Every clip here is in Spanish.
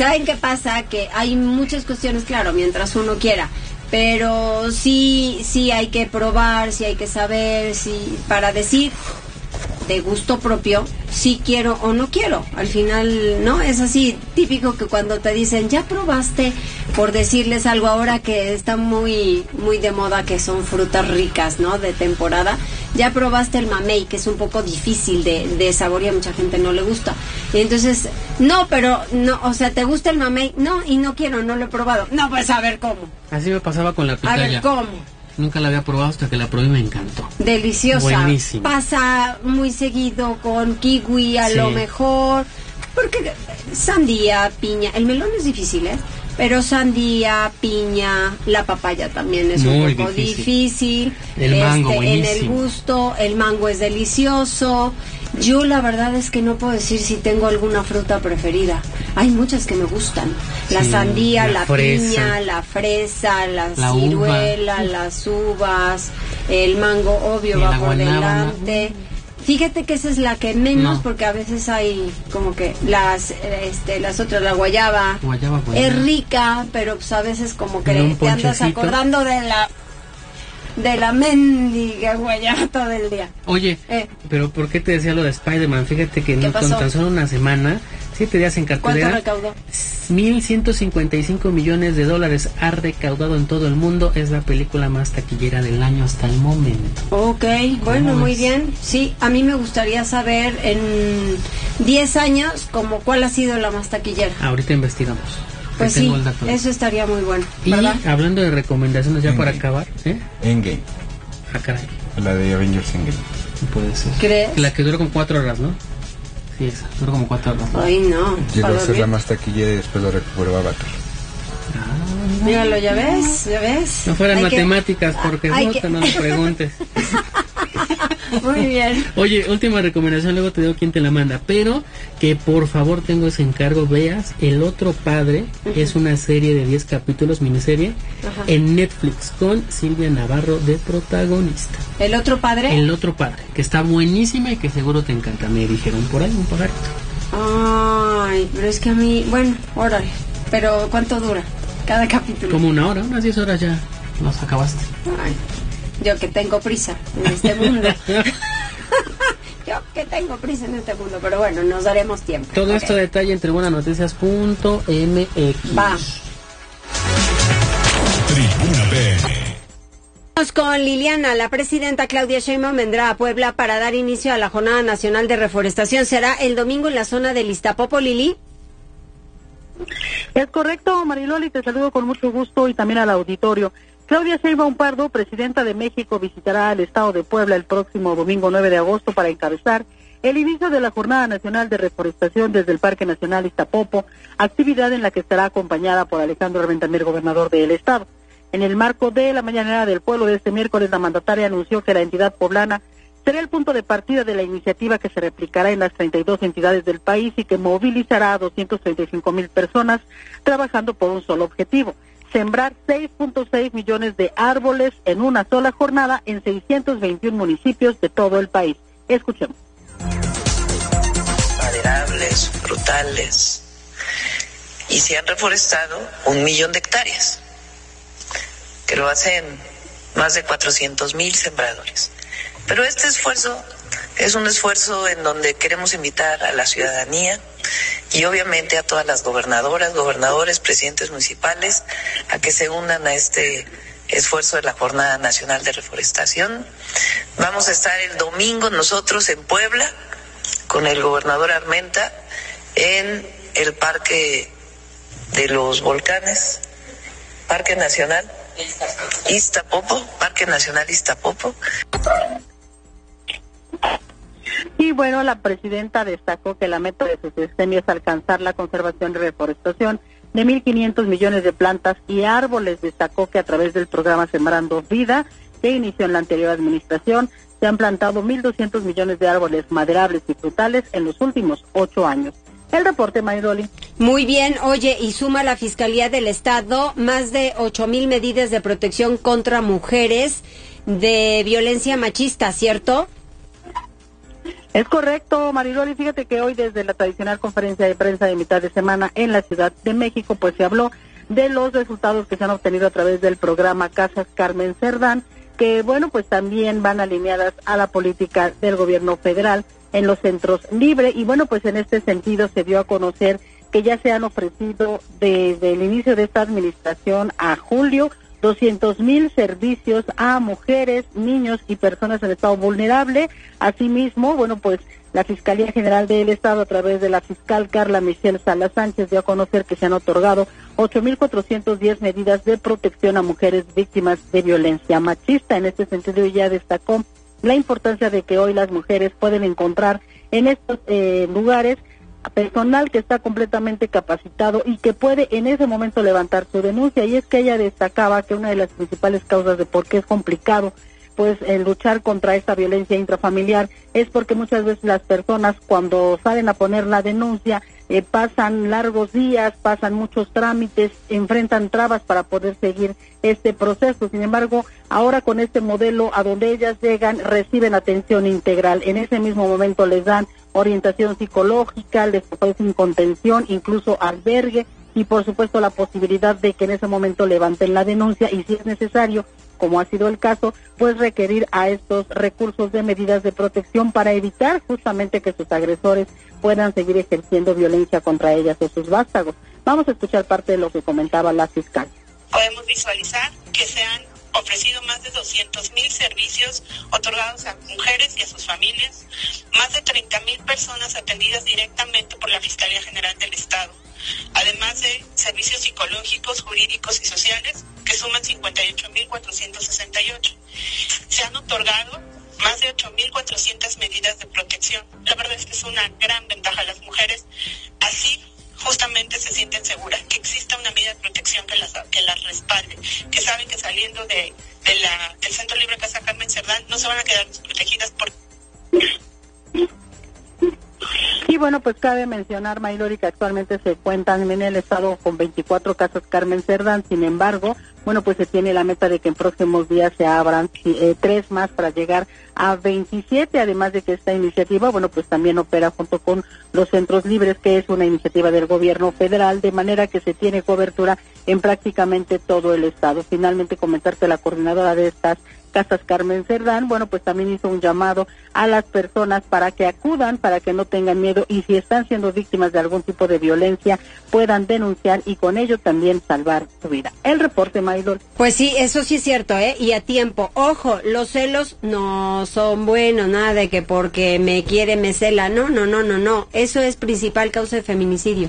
¿Saben qué pasa? Que hay muchas cuestiones, claro, mientras uno quiera, pero sí hay que probar, sí hay que saber, sí, para decir de gusto propio, si quiero o no quiero. Al final, ¿no? Es así, típico que cuando te dicen, ya probaste, por decirles algo ahora que está muy de moda, que son frutas ricas, ¿no? De temporada. Ya probaste el mamey, que es un poco difícil de sabor y a mucha gente no le gusta. Y entonces, no, pero, no, o sea, ¿te gusta el mamey? No, y no quiero, no lo he probado. No, pues a ver cómo. Así me pasaba con la pitaya. A ver cómo. Nunca la había probado hasta que la probé y me encantó. Deliciosa. Buenísima. Pasa muy seguido con kiwi a lo mejor, porque sandía, piña, el melón es difícil, pero sandía, piña, la papaya también es muy un poco difícil. El mango, buenísimo. En el gusto, el mango es delicioso. Yo la verdad es que no puedo decir si tengo alguna fruta preferida. Hay muchas que me gustan. La sandía, la piña, la fresa, la ciruela, las uvas, el mango obvio va por delante. ¿No? Fíjate que esa es la que menos, porque a veces hay como que las otras, la guayaba es rica, pero pues a veces como que te andas acordando de la mendiga guayaba todo el día. Oye, pero ¿por qué te decía lo de Spider-Man? Fíjate que con tan solo una semana, 7 días en cartelera, ¿cuánto recaudó? $1,155 millones ha recaudado en todo el mundo. Es la película más taquillera del año hasta el momento. Ok, bueno, muy bien. Sí, a mí me gustaría saber en 10 años como cuál ha sido la más taquillera. Ahorita investigamos. Pues sí, eso estaría muy bueno, ¿verdad? Y hablando de recomendaciones ya para acabar, Endgame. Ah, caray. La de Avengers Endgame. Puede ser. ¿Crees? La que duró como 4 horas, ¿no? Sí, esa, duró como 4 horas. Ay, no. Llegó a ser la más taquillera y después lo recuperó Avatar. Míralo, ya ves. No fueran matemáticas, porque no me preguntes. Muy bien. Oye, última recomendación, luego te digo quién te la manda, pero que por favor tengo ese encargo, veas El Otro Padre, es una serie de 10 capítulos, miniserie, en Netflix, con Silvia Navarro de protagonista. ¿El Otro Padre? El Otro Padre, que está buenísima y que seguro te encanta, me dijeron por ahí un pajarito. Ay, pero es que a mí, bueno, órale, pero ¿cuánto dura cada capítulo? Como 1 hora, unas 10 horas ya los acabaste. Ay, yo que tengo prisa en este mundo. Yo que tengo prisa en este mundo, pero bueno, nos daremos tiempo. Todo esto detalle en tribunanoticias.mx. Va. Tribuna B. Con Liliana, la presidenta Claudia Sheinbaum vendrá a Puebla para dar inicio a la Jornada Nacional de Reforestación. ¿Será el domingo en la zona del Iztapopo, Lili? Es correcto, Mariloli, te saludo con mucho gusto y también al auditorio. Claudia Sheinbaum Pardo, presidenta de México, visitará el estado de Puebla el próximo domingo 9 de agosto para encabezar el inicio de la Jornada Nacional de Reforestación desde el Parque Nacional Iztapopo, actividad en la que estará acompañada por Alejandro Armendáriz, gobernador del estado. En el marco de la Mañanera del Pueblo de este miércoles, la mandataria anunció que la entidad poblana será el punto de partida de la iniciativa que se replicará en las 32 entidades del país y que movilizará a 235,000 personas trabajando por un solo objetivo: sembrar 6.6 millones de árboles en una sola jornada en 621 municipios de todo el país. Escuchemos. Maderables, frutales, y se han reforestado 1 millón de hectáreas, que lo hacen más de 400,000 sembradores. Pero este esfuerzo es un esfuerzo en donde queremos invitar a la ciudadanía y obviamente a todas las gobernadoras, gobernadores, presidentes municipales a que se unan a este esfuerzo de la Jornada Nacional de Reforestación. Vamos a estar el domingo nosotros en Puebla con el gobernador Armenta en el Parque de los Volcanes, Parque Nacional Iztapopo, Parque Nacional Iztapopo. Y bueno, la presidenta destacó que la meta de su sexenio es alcanzar la conservación y reforestación de 1.500 millones de plantas y árboles. Destacó que a través del programa Sembrando Vida, que inició en la anterior administración, se han plantado 1.200 millones de árboles maderables y frutales en los últimos 8 años. El reporte, Mayroli. Muy bien, oye, y suma la Fiscalía del Estado más de 8,000 medidas de protección contra mujeres de violencia machista, ¿cierto? Es correcto, Mariloli. Fíjate que hoy, desde la tradicional conferencia de prensa de mitad de semana en la Ciudad de México, pues se habló de los resultados que se han obtenido a través del programa Casas Carmen Cerdán, que bueno, pues también van alineadas a la política del gobierno federal en los centros libres. Y bueno, pues en este sentido se dio a conocer que ya se han ofrecido desde el inicio de esta administración a julio 200,000 servicios a mujeres, niños y personas en estado vulnerable. Asimismo, bueno, pues la Fiscalía General del Estado, a través de la fiscal Carla Michelle Salas Sánchez, dio a conocer que se han otorgado 8,410 medidas de protección a mujeres víctimas de violencia machista. En este sentido, ella destacó la importancia de que hoy las mujeres pueden encontrar en estos lugares a personal que está completamente capacitado y que puede en ese momento levantar su denuncia. Y es que ella destacaba que una de las principales causas de por qué es complicado pues luchar contra esta violencia intrafamiliar es porque muchas veces las personas, cuando salen a poner la denuncia, pasan largos días, pasan muchos trámites, enfrentan trabas para poder seguir este proceso. Sin embargo, ahora con este modelo, a donde ellas llegan, reciben atención integral. En ese mismo momento les dan orientación psicológica, les ofrecen contención, incluso albergue, y por supuesto la posibilidad de que en ese momento levanten la denuncia y, si es necesario, como ha sido el caso, pues requerir a estos recursos de medidas de protección para evitar justamente que sus agresores puedan seguir ejerciendo violencia contra ellas o sus vástagos. Vamos a escuchar parte de lo que comentaba la fiscal. Podemos visualizar que se han ofrecido más de 200,000 servicios otorgados a mujeres y a sus familias, más de 30,000 personas atendidas directamente por la Fiscalía General del Estado, además de servicios psicológicos, jurídicos y sociales que suman 58,468. Se han otorgado más de 8,400 medidas de protección. La verdad es que es una gran ventaja a las mujeres. Así justamente se sienten seguras, que exista una medida de protección que las respalde, que saben que saliendo del Centro Libre Casa Carmen Cerdán no se van a quedar desprotegidas por... Y bueno, pues cabe mencionar, Maylori, que actualmente se cuentan en el estado con 24 casas Carmen Cerdán. Sin embargo, bueno, pues se tiene la meta de que en próximos días se abran 3 más para llegar a 27, además de que esta iniciativa, bueno, pues también opera junto con los centros libres, que es una iniciativa del gobierno federal, de manera que se tiene cobertura en prácticamente todo el estado. Finalmente, comentar que la coordinadora de estas Casas Carmen Cerdán, bueno, pues también hizo un llamado a las personas para que acudan, para que no tengan miedo, y si están siendo víctimas de algún tipo de violencia, puedan denunciar y con ello también salvar su vida. El reporte, Maylor. Pues sí, eso sí es cierto, y a tiempo. Ojo, los celos no son buenos, nada de que porque me quiere me cela, no. Eso es principal causa de feminicidio.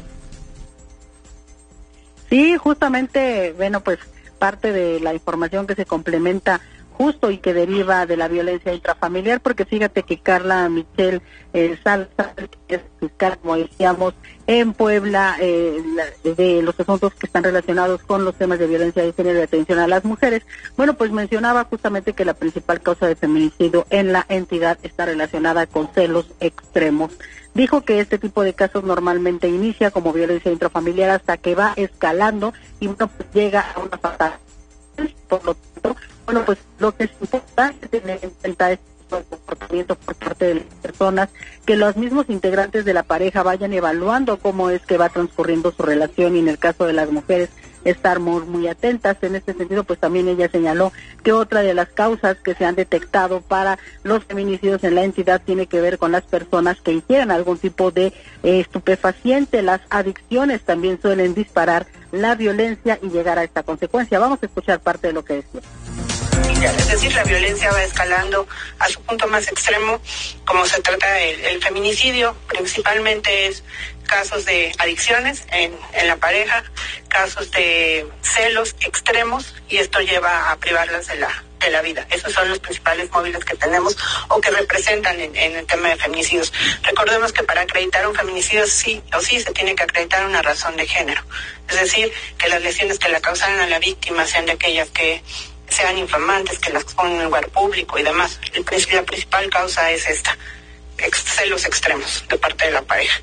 Sí, justamente, bueno, pues parte de la información que se complementa justo y que deriva de la violencia intrafamiliar, porque fíjate que Carla Michelle Salsa, que es fiscal, como decíamos, en Puebla, de los asuntos que están relacionados con los temas de violencia de género y atención a las mujeres, bueno, pues mencionaba justamente que la principal causa de feminicidio en la entidad está relacionada con celos extremos. Dijo que este tipo de casos normalmente inicia como violencia intrafamiliar hasta que va escalando y bueno, pues llega a una fatal. Por lo tanto, bueno, pues lo que es importante tener en cuenta es el comportamiento por parte de las personas, que los mismos integrantes de la pareja vayan evaluando cómo es que va transcurriendo su relación, y en el caso de las mujeres estar muy atentas. En este sentido, pues también ella señaló que otra de las causas que se han detectado para los feminicidios en la entidad tiene que ver con las personas que ingieren algún tipo de estupefaciente. Las adicciones también suelen disparar la violencia y llegar a esta consecuencia. Vamos a escuchar parte de lo que decía. Es decir, la violencia va escalando a su punto más extremo, como se trata el feminicidio. Principalmente es casos de adicciones en la pareja, casos de celos extremos, y esto lleva a privarlas de la vida. Esos son los principales móviles que tenemos o que representan en el tema de feminicidios. Recordemos que para acreditar un feminicidio sí o sí se tiene que acreditar una razón de género. Es decir, que las lesiones que la causaron a la víctima sean de aquellas que sean infamantes, que las ponen en un lugar público y demás. La principal causa es esta, celos extremos de parte de la pareja.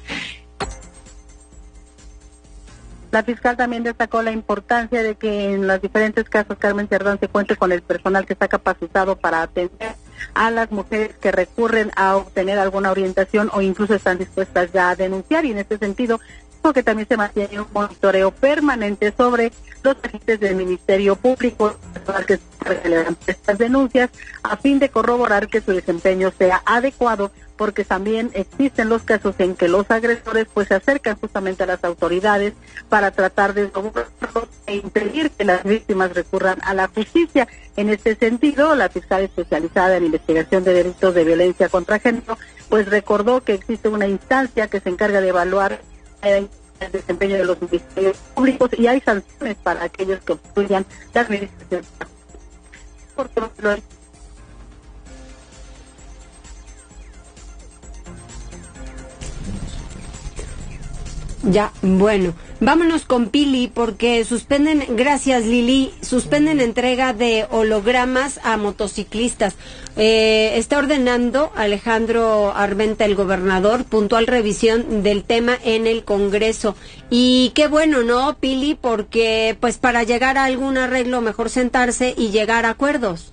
La fiscal también destacó la importancia de que en los diferentes casos Carmen Cerdán se cuente con el personal que está capacitado para atender a las mujeres que recurren a obtener alguna orientación o incluso están dispuestas ya a denunciar, y en este sentido porque también se mantiene un monitoreo permanente sobre los agentes del Ministerio Público que relevan estas denuncias a fin de corroborar que su desempeño sea adecuado, porque también existen los casos en que los agresores pues se acercan justamente a las autoridades para tratar de sobornarlos e impedir que las víctimas recurran a la justicia. En este sentido, la fiscal especializada en investigación de delitos de violencia contra género pues recordó que existe una instancia que se encarga de evaluar el desempeño de los ministerios públicos y hay sanciones para aquellos que obstruyan la administración. Ya, bueno, vámonos con Pili porque suspenden, gracias Lili, suspenden entrega de hologramas a motociclistas. Está ordenando Alejandro Armenta, el gobernador, puntual revisión del tema en el Congreso. Y qué bueno, ¿no, Pili? Porque pues para llegar a algún arreglo mejor sentarse y llegar a acuerdos.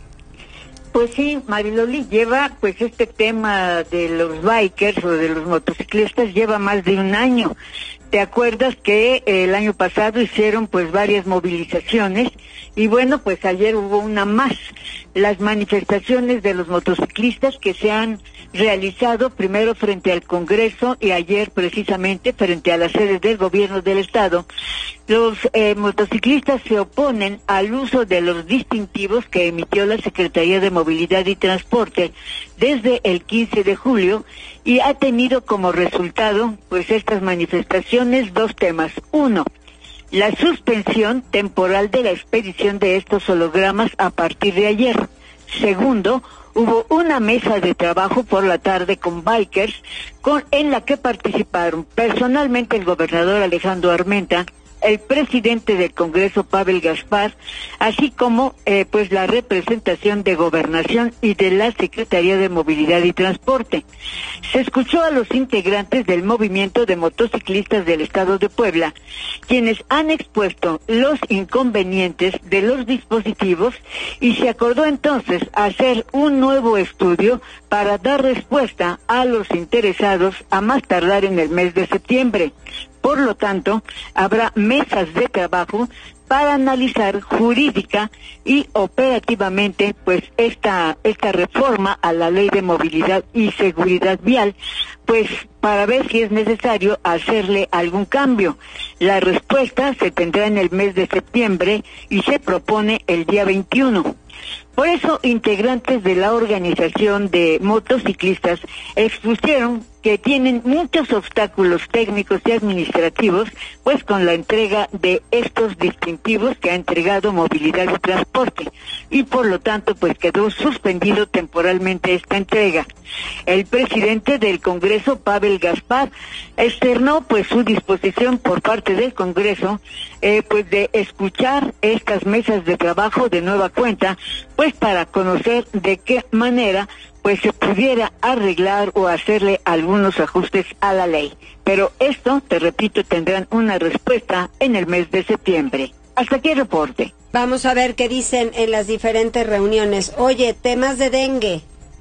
Pues sí, Mariloli, lleva pues este tema de los bikers o de los motociclistas lleva más de un año. ¿Te acuerdas que el año pasado hicieron pues varias movilizaciones? Y bueno, pues ayer hubo una más. Las manifestaciones de los motociclistas que se han realizado primero frente al Congreso y ayer precisamente frente a las sedes del gobierno del Estado. Los motociclistas se oponen al uso de los distintivos que emitió la Secretaría de Movilidad y Transporte desde el 15 de julio y ha tenido como resultado pues estas manifestaciones dos temas. Uno, la suspensión temporal de la expedición de estos hologramas a partir de ayer. Segundo, hubo una mesa de trabajo por la tarde con bikers en la que participaron personalmente el gobernador Alejandro Armenta, el presidente del Congreso, Pavel Gaspar, así como pues la representación de Gobernación y de la Secretaría de Movilidad y Transporte. Se escuchó a los integrantes del movimiento de motociclistas del Estado de Puebla, quienes han expuesto los inconvenientes de los dispositivos y se acordó entonces hacer un nuevo estudio para dar respuesta a los interesados a más tardar en el mes de septiembre. Por lo tanto, habrá mesas de trabajo para analizar jurídica y operativamente pues esta reforma a la Ley de Movilidad y Seguridad Vial, pues para ver si es necesario hacerle algún cambio. La respuesta se tendrá en el mes de septiembre y se propone el día 21. Por eso, integrantes de la organización de motociclistas expusieron que tienen muchos obstáculos técnicos y administrativos, pues con la entrega de estos distintivos que ha entregado Movilidad y Transporte, y por lo tanto, pues quedó suspendido temporalmente esta entrega. El presidente del Congreso, Pavel Gaspar, externó pues su disposición por parte del Congreso, pues de escuchar estas mesas de trabajo de nueva cuenta, pues para conocer de qué manera pues se pudiera arreglar o hacerle algunos ajustes a la ley. Pero esto, te repito, tendrán una respuesta en el mes de septiembre. Hasta aquí el reporte. Vamos a ver qué dicen en las diferentes reuniones. Oye, temas de dengue.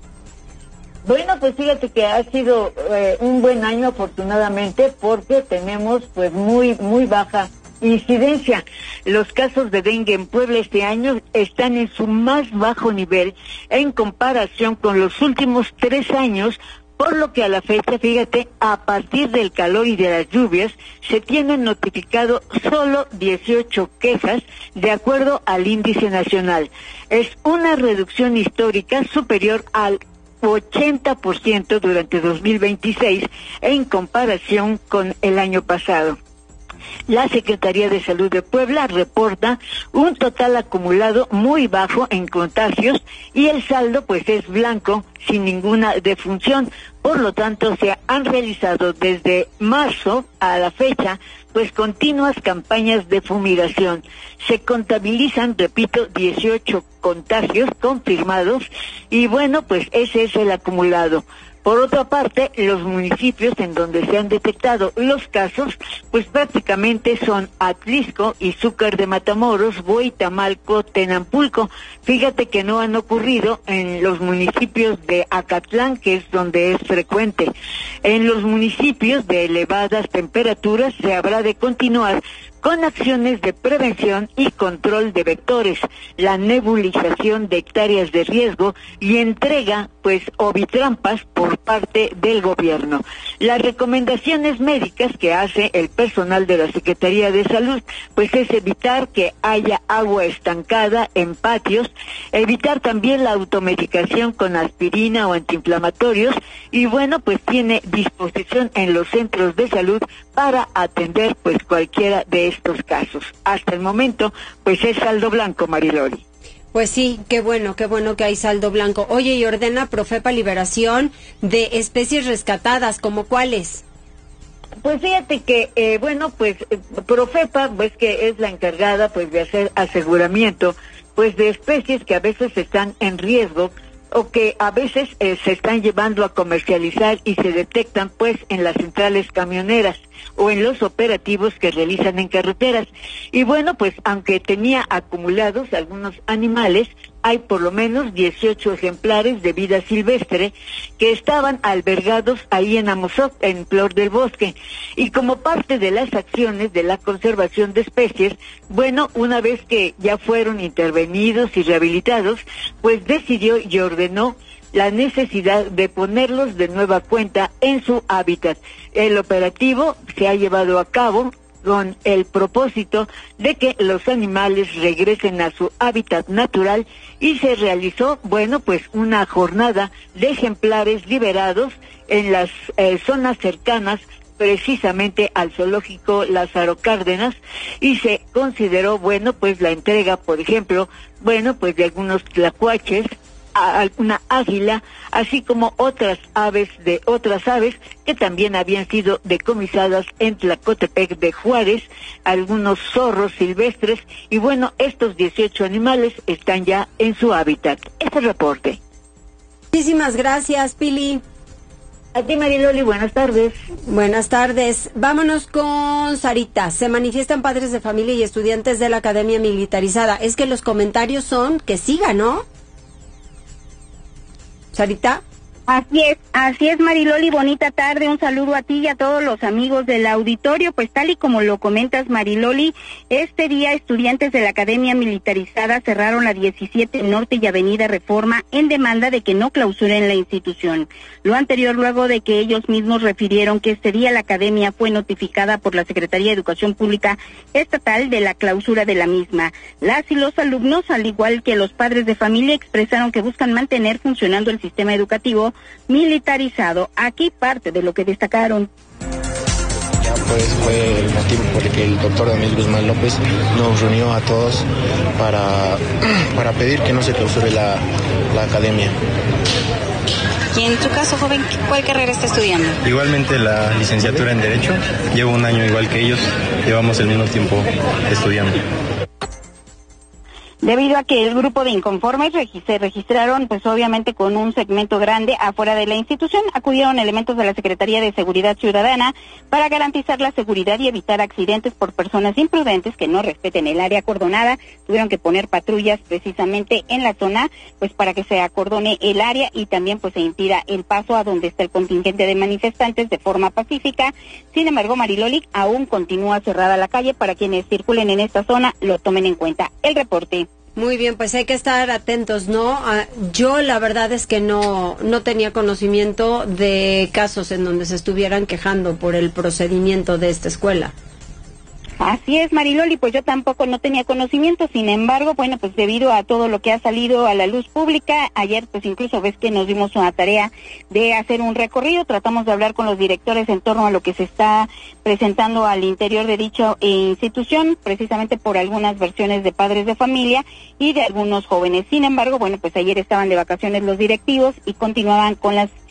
Bueno, pues fíjate que ha sido un buen año afortunadamente porque tenemos pues muy baja incidencia. Los casos de dengue en Puebla este año están en su más bajo nivel en comparación con los últimos 3 años, por lo que a la fecha, fíjate, a partir del calor y de las lluvias, se tienen notificado solo 18 quejas de acuerdo al índice nacional. Es una reducción histórica superior al 80% durante 2026 en comparación con el año pasado. La Secretaría de Salud de Puebla reporta un total acumulado muy bajo en contagios y el saldo pues es blanco sin ninguna defunción. Por lo tanto, se han realizado desde marzo a la fecha pues continuas campañas de fumigación. Se contabilizan, repito, 18 contagios confirmados y bueno, pues ese es el acumulado. Por otra parte, los municipios en donde se han detectado los casos, pues prácticamente son Atlisco, Izúcar de Matamoros, Hueytamalco, Tenampulco. Fíjate que no han ocurrido en los municipios de Acatlán, que es donde es frecuente. En los municipios de elevadas temperaturas se habrá de continuar con acciones de prevención y control de vectores, la nebulización de hectáreas de riesgo y entrega, pues, ovitrampas por parte del gobierno. Las recomendaciones médicas que hace el personal de la Secretaría de Salud, pues, es evitar que haya agua estancada en patios, evitar también la automedicación con aspirina o antiinflamatorios, y bueno, pues tiene disposición en los centros de salud para atender, pues, cualquiera de estos casos. Hasta el momento, pues es saldo blanco, Mariloli. Pues sí, qué bueno que hay saldo blanco. Oye, y ordena Profepa liberación de especies rescatadas, ¿como cuáles? Pues fíjate que, Profepa, pues que es la encargada, pues, de hacer aseguramiento, pues, de especies que a veces están en riesgo o que a veces se están llevando a comercializar y se detectan, pues, en las centrales camioneras o en los operativos que realizan en carreteras. Y bueno, pues, aunque tenía acumulados algunos animales, hay por lo menos 18 ejemplares de vida silvestre que estaban albergados ahí en Amozoc, en Flor del Bosque. Y como parte de las acciones de la conservación de especies, bueno, una vez que ya fueron intervenidos y rehabilitados, pues decidió y ordenó la necesidad de ponerlos de nueva cuenta en su hábitat. El operativo se ha llevado a cabo con el propósito de que los animales regresen a su hábitat natural y se realizó, bueno, pues una jornada de ejemplares liberados en las zonas cercanas precisamente al zoológico Lázaro Cárdenas, y se consideró, bueno, pues la entrega, por ejemplo, bueno, pues de algunos tlacuaches, una águila, así como otras aves que también habían sido decomisadas en Tlacotepec de Juárez, algunos zorros silvestres, y bueno, estos 18 animales están ya en su hábitat. Este reporte. Muchísimas gracias, Pili. A ti, Mariloli, buenas tardes. Buenas tardes. Vámonos con Sarita. Se manifiestan padres de familia y estudiantes de la Academia Militarizada. Es que los comentarios son que siga, ¿no? Sarita. Así es, Mariloli, bonita tarde, un saludo a ti y a todos los amigos del auditorio. Pues tal y como lo comentas, Mariloli, este día estudiantes de la Academia Militarizada cerraron la 17 Norte y Avenida Reforma en demanda de que no clausuren la institución. Lo anterior luego de que ellos mismos refirieron que este día la Academia fue notificada por la Secretaría de Educación Pública Estatal de la clausura de la misma. Las y los alumnos, al igual que los padres de familia, expresaron que buscan mantener funcionando el sistema educativo militarizado. Aquí parte de lo que destacaron. Ya pues fue el motivo por el que el doctor Daniel Guzmán López nos reunió a todos para pedir que no se clausure la academia. Y en tu caso, joven, ¿cuál carrera está estudiando? Igualmente la licenciatura en Derecho. Llevo un año igual que ellos, llevamos el mismo tiempo estudiando. Debido a que el grupo de inconformes se registraron, pues obviamente con un segmento grande afuera de la institución, acudieron elementos de la Secretaría de Seguridad Ciudadana para garantizar la seguridad y evitar accidentes por personas imprudentes que no respeten el área acordonada. Tuvieron que poner patrullas precisamente en la zona, pues para que se acordone el área y también pues se impida el paso a donde está el contingente de manifestantes de forma pacífica. Sin embargo, Mariloli, aún continúa cerrada la calle para quienes circulen en esta zona, lo tomen en cuenta. El reporte. Muy bien, pues hay que estar atentos, ¿no? Yo la verdad es que no tenía conocimiento de casos en donde se estuvieran quejando por el procedimiento de esta escuela. Así es, Mariloli, pues yo tampoco no tenía conocimiento, sin embargo, bueno, pues debido a todo lo que ha salido a la luz pública, ayer pues incluso ves que nos dimos una tarea de hacer un recorrido, tratamos de hablar con los directores en torno a lo que se está presentando al interior de dicha institución, precisamente por algunas versiones de padres de familia y de algunos jóvenes. Sin embargo, bueno, pues ayer estaban de vacaciones los directivos y continuaban con las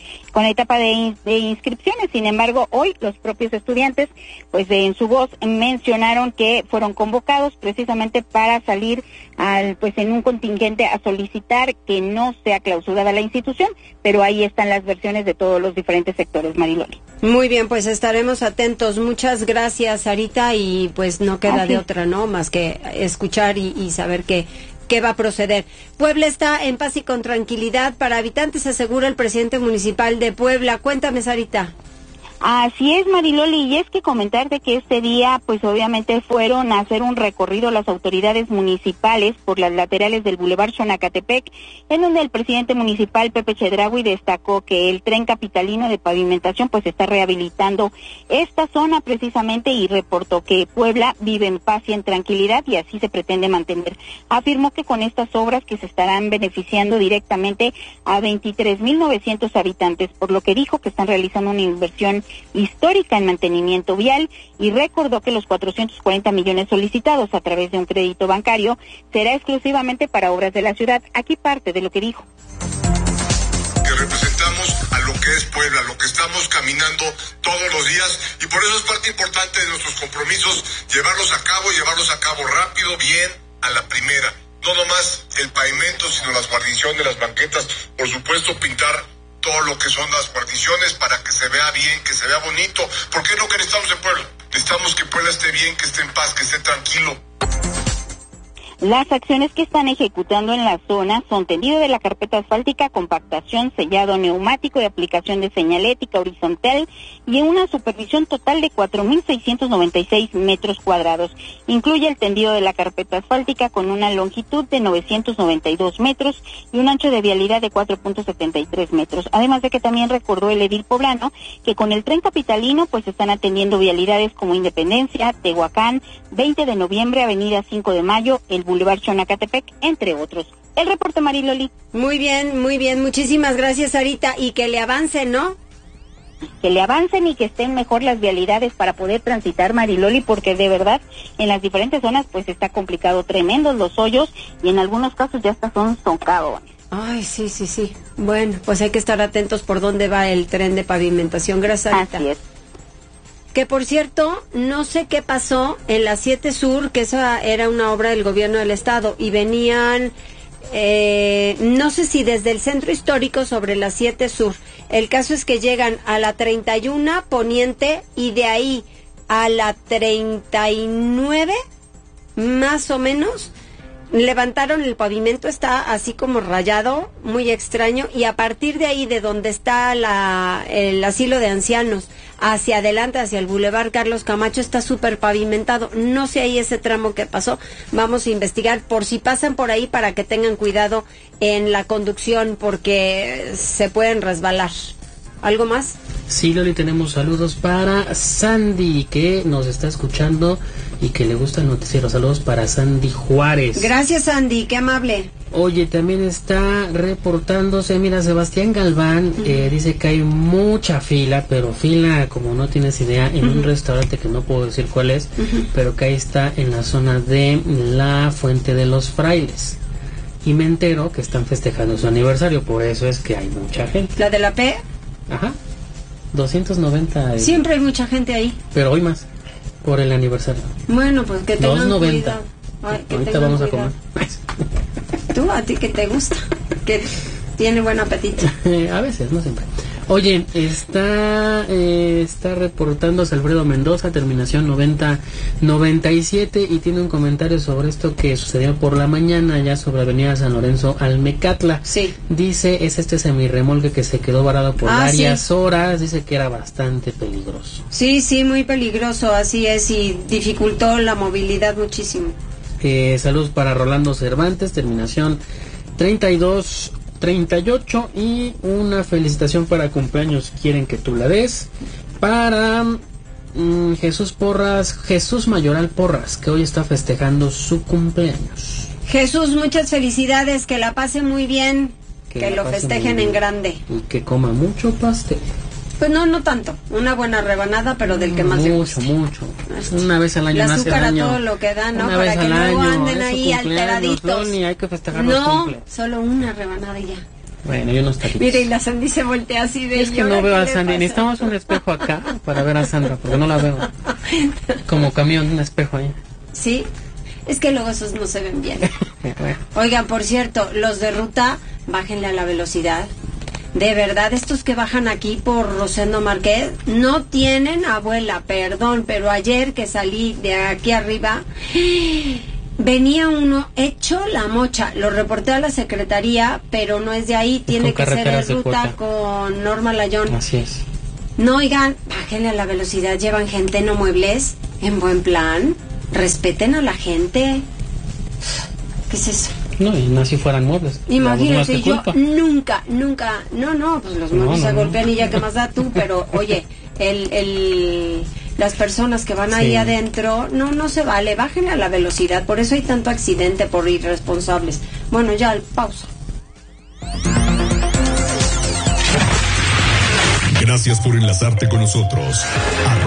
con la etapa de inscripciones. Sin embargo, hoy los propios estudiantes, pues en su voz mencionaron que fueron convocados precisamente para salir pues en un contingente a solicitar que no sea clausurada la institución, pero ahí están las versiones de todos los diferentes sectores, Mariloli. Muy bien, pues estaremos atentos. Muchas gracias, Sarita, y pues no queda de otra, ¿no? Más que escuchar y saber qué va a proceder. Puebla está en paz y con tranquilidad para habitantes, asegura el presidente municipal de Puebla. Cuéntame, Sarita. Así es, Mariloli, y es que comentarte que este día, pues obviamente fueron a hacer un recorrido las autoridades municipales por las laterales del Boulevard Xonacatepec, en donde el presidente municipal, Pepe Chedraui, destacó que el tren capitalino de pavimentación pues está rehabilitando esta zona precisamente y reportó que Puebla vive en paz y en tranquilidad y así se pretende mantener. Afirmó que con estas obras que se estarán beneficiando directamente a 23,900 habitantes, por lo que dijo que están realizando una inversión histórica en mantenimiento vial y recordó que los 440 millones solicitados a través de un crédito bancario será exclusivamente para obras de la ciudad. Aquí parte de lo que dijo. Que representamos a lo que es Puebla, lo que estamos caminando todos los días y por eso es parte importante de nuestros compromisos llevarlos a cabo rápido, bien, a la primera. No nomás el pavimento, sino las guarniciones, las banquetas, por supuesto pintar todo lo que son las guarniciones para que se vea bien, que se vea bonito. ¿Por qué no que necesitamos en Puebla? Necesitamos que Puebla esté bien, que esté en paz, que esté tranquilo. Las acciones que están ejecutando en la zona son tendido de la carpeta asfáltica, compactación, sellado neumático y aplicación de señalética horizontal y en una supervisión total de 4,696 metros cuadrados. Incluye el tendido de la carpeta asfáltica con una longitud de 992 metros y un ancho de vialidad de 4,73 metros. Además de que también recordó el edil poblano que con el tren capitalino pues están atendiendo vialidades como Independencia, Tehuacán, 20 de noviembre, Avenida 5 de Mayo, el Boulevard Xonacatepec, entre otros. El reporte, Mariloli. Muy bien, muchísimas gracias, Sarita, y que le avancen, ¿no? Que le avancen y que estén mejor las vialidades para poder transitar, Mariloli, porque de verdad en las diferentes zonas pues está complicado, tremendos los hoyos y en algunos casos ya hasta son socavones. Ay, sí. Bueno, pues hay que estar atentos por dónde va el tren de pavimentación. Gracias, Sarita. Así es. Que por cierto, no sé qué pasó en la 7 Sur, que esa era una obra del gobierno del estado, y venían, no sé si desde el centro histórico sobre la 7 Sur. El caso es que llegan a la 31 Poniente y de ahí a la 39, más o menos, levantaron el pavimento, está así como rayado, muy extraño, y a partir de ahí, de donde está el asilo de ancianos, hacia adelante, hacia el Boulevard Carlos Camacho, está súper pavimentado. No sé ahí ese tramo que pasó, vamos a investigar por si pasan por ahí para que tengan cuidado en la conducción porque se pueden resbalar. ¿Algo más? Sí, Loli, tenemos saludos para Sandy, que nos está escuchando y que le gusta el noticiero. Saludos para Sandy Juárez. Gracias, Sandy, qué amable. Oye, también está reportándose, mira, Sebastián Galván, dice que hay mucha fila, pero fila como no tienes idea, en un restaurante que no puedo decir cuál es, pero que ahí está en la zona de la Fuente de los Frailes. Y me entero que están festejando su aniversario, por eso es que hay mucha gente. ¿La de la P? Ajá, 290. Siempre hay mucha gente ahí. Pero hoy más, por el aniversario. Bueno, pues que tengan 290. cuidado. Ay, que ahorita vamos cuidado. a comer. ¿Tú? ¿A ti que te gusta? Que tiene buen apetito. A veces, no siempre. Oye, está reportándose Alfredo Mendoza, terminación 9097, y tiene un comentario sobre esto que sucedió por la mañana ya sobre Avenida San Lorenzo Almecatla. Sí. Dice, es este semirremolque que se quedó varado por varias horas, dice que era bastante peligroso. Sí, muy peligroso, así es, y dificultó la movilidad muchísimo. Saludos para Rolando Cervantes, terminación 3238, y una felicitación para cumpleaños, quieren que tú la des, para Jesús Mayoral Porras, que hoy está festejando su cumpleaños. Jesús, muchas felicidades, que la pase muy bien, que lo festejen en grande. Y que coma mucho pastel. Pues no tanto, una buena rebanada, pero del que más le gusta. Mucho. Una vez al año. El azúcar a todo lo que da, ¿no? Para que luego anden ahí alteraditos. Loni, hay que festejar los cumples. Solo una rebanada y ya. Bueno, yo no estaría. Mire, y la Sandy se voltea así de... Es que no veo a Sandy. Necesitamos un espejo acá para ver a Sandra, porque no la veo. Como camión, un espejo ahí. Sí, es que luego esos no se ven bien. Bueno. Oigan, por cierto, los de ruta, bájenle a la velocidad. De verdad, estos que bajan aquí por Rosendo Márquez no tienen abuela, perdón, pero ayer que salí de aquí arriba, venía uno hecho la mocha. Lo reporté a la secretaría, pero no es de ahí, tiene que ser de ruta con Norma Layón. Así es. No, oigan, bájenle a la velocidad, llevan gente, no muebles, en buen plan, respeten a la gente. ¿Qué es eso? No, y no si fueran muebles. Imagínate, yo nunca, no, pues los muebles se golpean y ya que más da tú, pero oye, las personas que van ahí adentro, no se vale, bájenle a la velocidad, por eso hay tanto accidente por irresponsables. Bueno, ya, pausa. Gracias por enlazarte con nosotros.